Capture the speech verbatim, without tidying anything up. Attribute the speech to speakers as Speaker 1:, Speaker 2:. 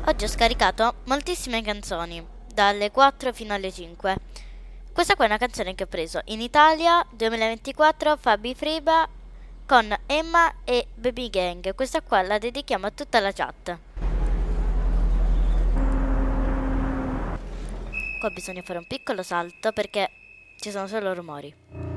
Speaker 1: Oggi ho scaricato moltissime canzoni, dalle quattro fino alle cinque. Questa qua è una canzone che ho preso in Italia duemilaventiquattro, Fabi Friba con Emma e Baby Gang. Questa qua la dedichiamo a tutta la chat. Qua bisogna fare un piccolo salto perché ci sono solo rumori.